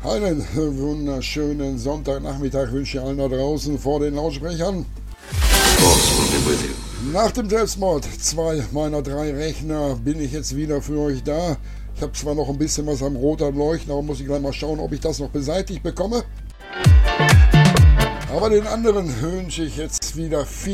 Einen wunderschönen Sonntagnachmittag wünsche ich allen da draußen vor den Lautsprechern. Nach dem Selbstmord 2 meiner 3 Rechner bin ich jetzt wieder für euch da. Ich habe zwar noch ein bisschen was am Rot am Leuchten, aber muss ich gleich mal schauen, ob ich das noch beseitigt bekomme. Aber den anderen wünsche ich jetzt wieder viel